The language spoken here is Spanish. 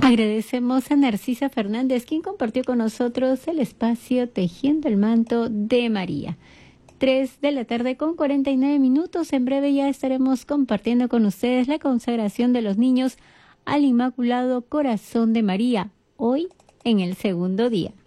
Agradecemos a Narcisa Fernández, quien compartió con nosotros el espacio Tejiendo el Manto de María. 3 de la tarde con 49 minutos. En breve ya estaremos compartiendo con ustedes la consagración de los niños al Inmaculado Corazón de María, hoy en el segundo día.